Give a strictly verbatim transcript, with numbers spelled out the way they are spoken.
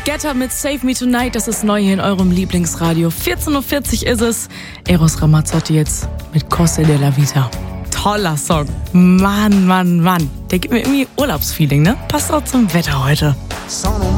Getter mit Save Me Tonight, das ist neu hier in eurem Lieblingsradio. vierzehn Uhr vierzig ist es. Eros Ramazzotti jetzt mit Cose della Vita. Toller Song. Mann, Mann, Mann. Der gibt mir irgendwie Urlaubsfeeling, ne? Passt auch zum Wetter heute.